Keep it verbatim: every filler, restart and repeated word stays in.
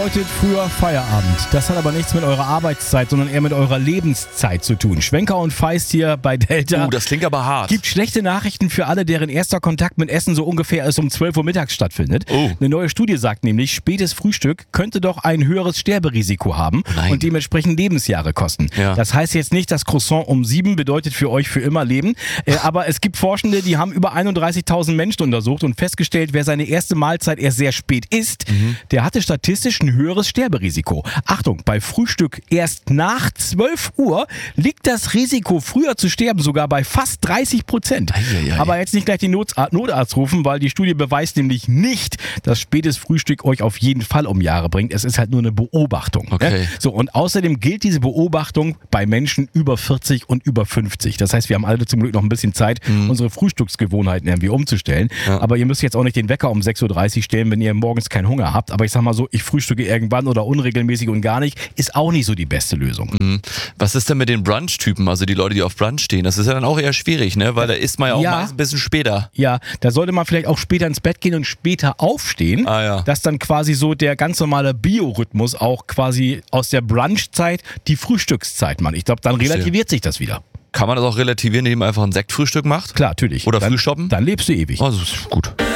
bedeutet früher Feierabend. Das hat aber nichts mit eurer Arbeitszeit, sondern eher mit eurer Lebenszeit zu tun. Schwenker und Feist hier bei Delta. Uh, das klingt aber hart. Gibt schlechte Nachrichten für alle, deren erster Kontakt mit Essen so ungefähr erst um zwölf Uhr mittags stattfindet. Oh. Eine neue Studie sagt nämlich, spätes Frühstück könnte doch ein höheres Sterberisiko haben Nein. und dementsprechend Lebensjahre kosten. Ja. Das heißt jetzt nicht, das Croissant um sieben bedeutet für euch für immer Leben. Äh, aber es gibt Forschende, die haben über einunddreißigtausend Menschen untersucht und festgestellt, wer seine erste Mahlzeit erst sehr spät isst, mhm. der hatte statistisch ein höheres Sterberisiko. Achtung, bei Frühstück erst nach zwölf Uhr liegt das Risiko, früher zu sterben, sogar bei fast dreißig Prozent. Eieiei. Aber jetzt nicht gleich den Notarzt, Notarzt rufen, weil die Studie beweist nämlich nicht, dass spätes Frühstück euch auf jeden Fall um Jahre bringt. Es ist halt nur eine Beobachtung. Okay. Ne? So, und außerdem gilt diese Beobachtung bei Menschen über vierzig und über fünfzig. Das heißt, wir haben alle zum Glück noch ein bisschen Zeit, mhm. unsere Frühstücksgewohnheiten irgendwie umzustellen. Ja. Aber ihr müsst jetzt auch nicht den Wecker um sechs Uhr dreißig stellen, wenn ihr morgens keinen Hunger habt. Aber ich sag mal so, ich frühstücke irgendwann oder unregelmäßig und gar nicht, ist auch nicht so die beste Lösung. Mhm. Was ist denn mit den Brunch-Typen, also die Leute, die auf Brunch stehen? Das ist ja dann auch eher schwierig, ne? Weil da isst man ja auch ja. meist ein bisschen später. Ja, da sollte man vielleicht auch später ins Bett gehen und später aufstehen, ah, ja. dass dann quasi so der ganz normale Biorhythmus auch quasi aus der Brunchzeit die Frühstückszeit macht. Ich glaube, dann relativiert sich das wieder. Kann man das auch relativieren, indem man einfach ein Sektfrühstück macht? Klar, natürlich. Oder dann, Frühschoppen? Dann lebst du ewig. Also, gut.